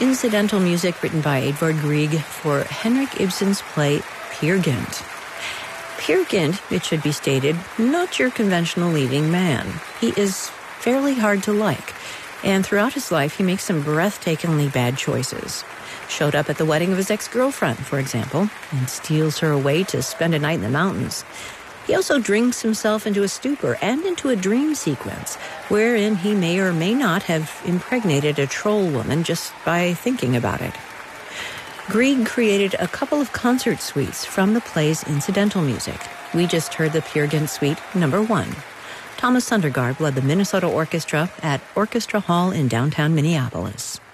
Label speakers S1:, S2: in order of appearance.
S1: incidental music written by Edvard Grieg for Henrik Ibsen's play Peer Gynt. Peer Gynt, it should be stated, not your conventional leading man. He is fairly hard to like, and throughout his life he makes some breathtakingly bad choices. Showed up at the wedding of his ex-girlfriend, for example, and steals her away to spend a night in the mountains. He also drinks himself into a stupor and into a dream sequence, wherein he may or may not have impregnated a troll woman just by thinking about it. Grieg created a couple of concert suites from the play's incidental music. We just heard the Peer Gynt Suite No. 1. Thomas Sundergaard led the Minnesota Orchestra at Orchestra Hall in downtown Minneapolis.